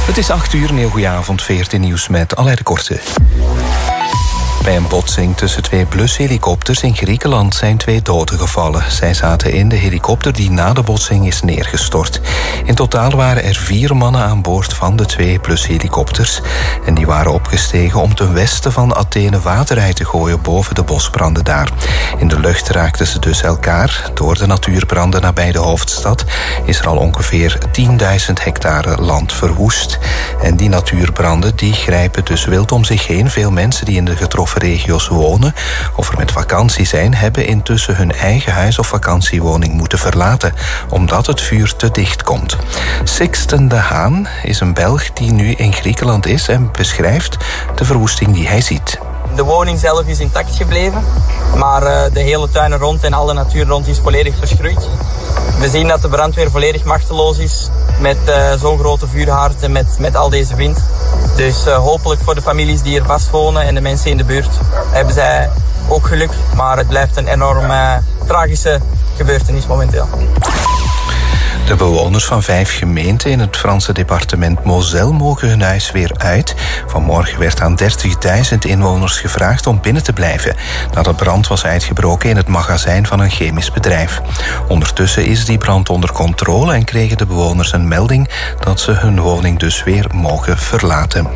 Het is 8 uur, een heel goeie avond, VRT Nieuws met Alain de Korte. Bij een botsing tussen 2 blushelikopters in Griekenland zijn 2 doden gevallen. Zij zaten in de helikopter die na de botsing is neergestort. In totaal waren er 4 mannen aan boord van de 2 blushelikopters. En die waren opgestegen om ten westen van Athene water uit te gooien boven de bosbranden daar. In de lucht raakten ze dus elkaar. Door de natuurbranden nabij de hoofdstad is er al ongeveer 10.000 hectare land verwoest. En die natuurbranden die grijpen dus wild om zich heen. Veel mensen die in de getroffen regio's wonen of er met vakantie zijn, hebben intussen hun eigen huis of vakantiewoning moeten verlaten, omdat het vuur te dicht komt. Sixten de Haan is een Belg die nu in Griekenland is en beschrijft de verwoesting die hij ziet. De woning zelf is intact gebleven, maar de hele tuin er rond en alle natuur rond is volledig verschroeid. We zien dat de brandweer volledig machteloos is met zo'n grote vuurhaard en met al deze wind. Dus hopelijk voor de families die hier vastwonen en de mensen in de buurt hebben zij ook geluk. Maar het blijft een enorm tragische gebeurtenis momenteel. De bewoners van 5 gemeenten in het Franse departement Moselle mogen hun huis weer uit. Vanmorgen werd aan 30.000 inwoners gevraagd om binnen te blijven, nadat brand was uitgebroken in het magazijn van een chemisch bedrijf. Ondertussen is die brand onder controle en kregen de bewoners een melding dat ze hun woning dus weer mogen verlaten.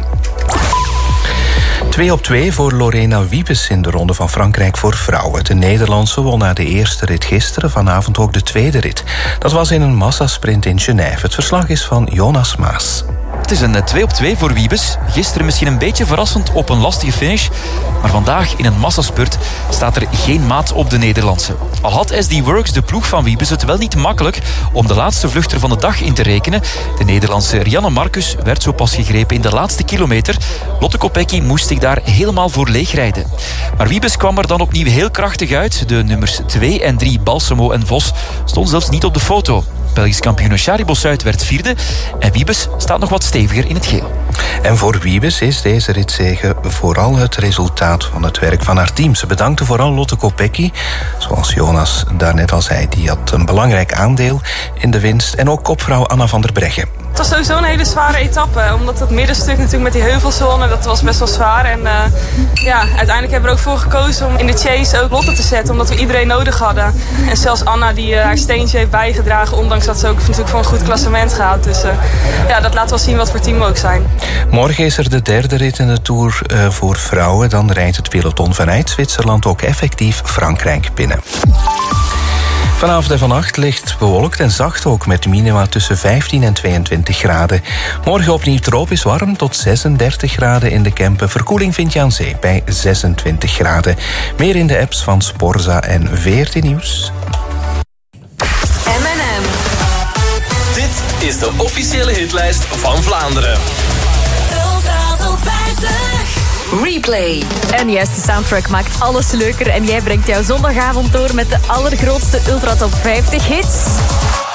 2-2 voor Lorena Wiebes in de Ronde van Frankrijk voor vrouwen. De Nederlandse won na de eerste rit gisteren, vanavond ook de tweede rit. Dat was in een massasprint in Genève. Het verslag is van Jonas Maas. Het is een 2-2 voor Wiebes. Gisteren misschien een beetje verrassend op een lastige finish. Maar vandaag in een massaspurt staat er geen maat op de Nederlandse. Al had SD Works, de ploeg van Wiebes, het wel niet makkelijk om de laatste vluchter van de dag in te rekenen. De Nederlandse Rianne Marcus werd zo pas gegrepen in de laatste kilometer. Lotte Kopecky moest zich daar helemaal voor leegrijden. Maar Wiebes kwam er dan opnieuw heel krachtig uit. De nummers 2 en 3, Balsamo en Vos, stonden zelfs niet op de foto. Belgisch kampioen Shari Bossuit werd 4e en Wiebes staat nog wat steviger in het geel. En voor Wiebes is deze ritzege vooral het resultaat van het werk van haar team. Ze bedankte vooral Lotte Kopecky, zoals Jonas daarnet al zei. Die had een belangrijk aandeel in de winst. En ook kopvrouw Anna van der Breggen. Het was sowieso een hele zware etappe, omdat het middenstuk natuurlijk met die heuvelzone, dat was best wel zwaar. En uiteindelijk hebben we er ook voor gekozen om in de chase ook Lotte te zetten, omdat we iedereen nodig hadden. En zelfs Anna die haar steentje heeft bijgedragen, ondanks dat ze ook natuurlijk voor een goed klassement gaat. Dus dat laat wel zien wat voor team we ook zijn. Morgen is er de derde rit in de Tour voor vrouwen. Dan rijdt het peloton vanuit Zwitserland ook effectief Frankrijk binnen. Vanavond en vannacht licht bewolkt en zacht ook, met minima tussen 15 en 22 graden. Morgen opnieuw tropisch warm tot 36 graden in de Kempen. Verkoeling vind je aan zee bij 26 graden. Meer in de apps van Sporza en VRT Nieuws. M&M. Dit is de officiële hitlijst van Vlaanderen. Replay. En juist, de soundtrack maakt alles leuker en jij brengt jouw zondagavond door met de allergrootste Ultra Top 50 hits.